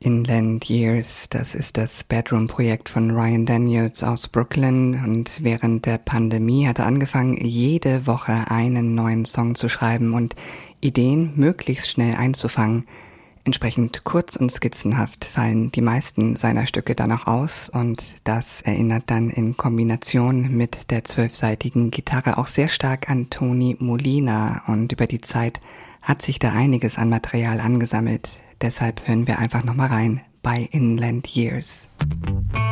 Inland Years, das ist das Bedroom-Projekt von Ryan Daniels aus Brooklyn, und während der Pandemie hat er angefangen, jede Woche einen neuen Song zu schreiben und Ideen möglichst schnell einzufangen. Entsprechend kurz und skizzenhaft fallen die meisten seiner Stücke dann auch aus, und das erinnert dann in Kombination mit der 12-saitigen Gitarre auch sehr stark an Tony Molina, und über die Zeit hat sich da einiges an Material angesammelt. Deshalb hören wir einfach nochmal rein bei Inland Years.